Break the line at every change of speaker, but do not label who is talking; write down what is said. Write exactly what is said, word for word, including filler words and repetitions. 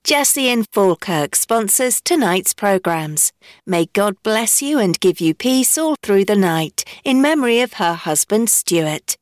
Jessie in Falkirk sponsors tonight's programmes. May God bless you and give you peace all through the night, in memory of her husband Stuart.